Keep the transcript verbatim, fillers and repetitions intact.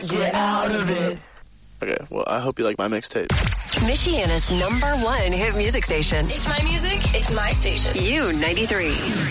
get out of it. Okay, well, I hope you like my mixtape. Michiana's number one hit music station. It's my music. It's my station. U ninety-three.